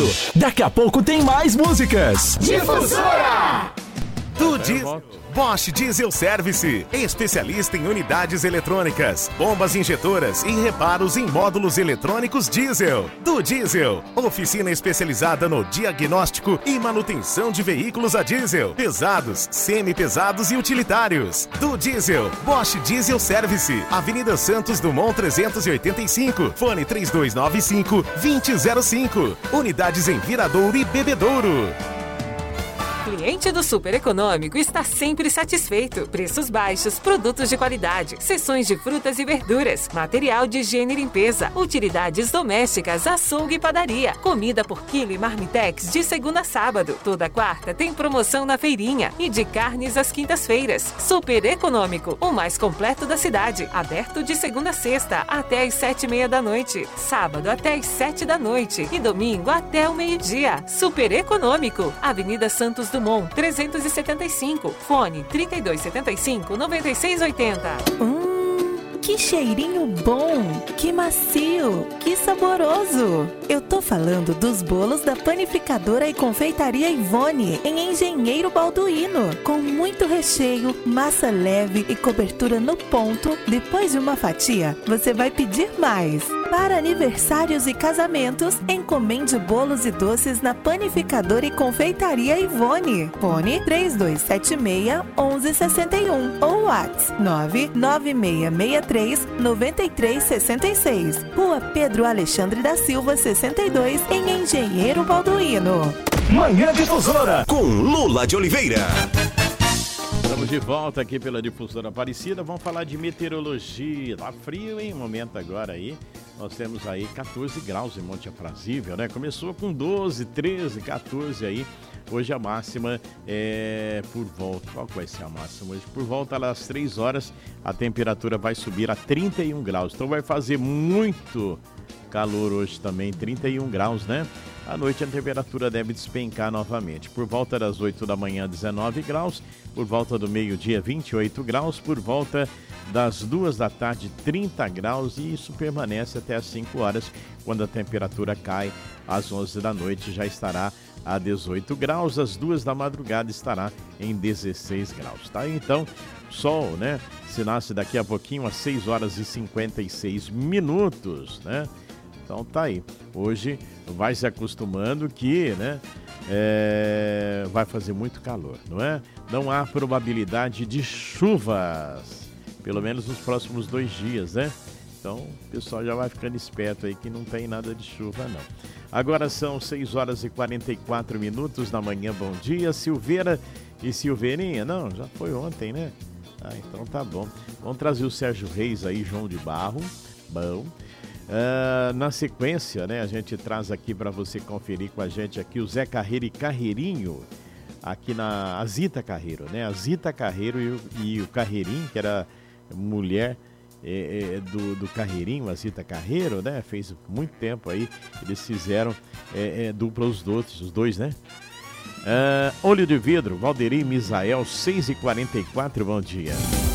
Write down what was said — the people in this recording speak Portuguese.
Daqui a pouco tem mais músicas. Difusora! Do Diesel. Bosch Diesel Service, especialista em unidades eletrônicas, bombas injetoras e reparos em módulos eletrônicos diesel. Do Diesel, oficina especializada no diagnóstico e manutenção de veículos a diesel, pesados, semi-pesados e utilitários. Do Diesel, Bosch Diesel Service, Avenida Santos Dumont 385, fone 3295-2005. Unidades em Viradouro e Bebedouro. Cliente do Super Econômico está sempre satisfeito. Preços baixos, produtos de qualidade, seções de frutas e verduras, material de higiene e limpeza, utilidades domésticas, açougue e padaria, comida por quilo e marmitex de segunda a sábado. Toda quarta tem promoção na feirinha e de carnes às quintas-feiras. Super Econômico, o mais completo da cidade. Aberto de segunda a sexta até às 7:30 da noite. Sábado até às 7 da noite e domingo até o meio-dia. Super Econômico, Avenida Santos Dumont 375, fone 3275-9680. Que cheirinho bom, que macio, que saboroso. Eu tô falando dos bolos da Panificadora e Confeitaria Ivone, em Engenheiro Balduino, com muito recheio, massa leve e cobertura no ponto. Depois de uma fatia, você vai pedir mais. Para aniversários e casamentos, encomende bolos e doces na Panificadora e Confeitaria Ivone. Fone 3276-1161 ou WhatsApp 99663-9366. Rua Pedro Alexandre da Silva, 62, em Engenheiro Balduino. Manhã Difusora, com Lula de Oliveira. Estamos de volta aqui pela Difusora Aparecida. Vamos falar de meteorologia. Tá frio, hein? Momento agora aí. Nós temos aí 14 graus em Monte Aprazível, né? Começou com 12, 13, 14 aí. Hoje a máxima é por volta... Qual que vai ser a máxima hoje? Por volta das 3 horas, a temperatura vai subir a 31 graus. Então vai fazer muito calor hoje também, 31 graus, né? À noite a temperatura deve despencar novamente. Por volta das 8 da manhã, 19 graus. Por volta do meio-dia, 28 graus. Por volta das 2 da tarde, 30 graus. E isso permanece até as 5 horas, quando a temperatura cai. Às 11 da noite já estará a 18 graus. Às 2 da madrugada estará em 16 graus. Tá? Então, sol, né? Se nasce daqui a pouquinho, às 6 horas e 56 minutos, né? Então tá aí. Hoje vai se acostumando que, né, vai fazer muito calor, não é? Não há probabilidade de chuvas, pelo menos nos próximos 2 dias, né? Então o pessoal já vai ficando esperto aí que não tem nada de chuva, não. Agora são 6 horas e 44 minutos da manhã. Bom dia, Silveira e Silveirinha. Não, já foi ontem, né? Ah, então tá bom. Vamos trazer o Sérgio Reis aí, João de Barro. Bom. Na sequência, né, a gente traz aqui para você conferir com a gente aqui o Zé Carreiro e Carreirinho, aqui na Zita Carreiro, né? A Zita Carreiro e o Carreirinho, que era mulher do Carreirinho, a Zita Carreiro, né? Fez muito tempo aí, eles fizeram dupla os dois, né? Olho de Vidro, Valderi Misael, 6h44, bom dia.